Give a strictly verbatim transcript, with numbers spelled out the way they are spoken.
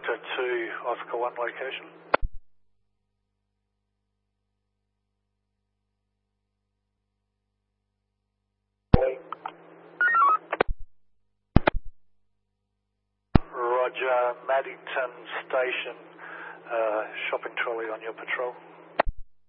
Delta to Oscar one location. Roger, Maddington Station, uh, shopping trolley on your patrol.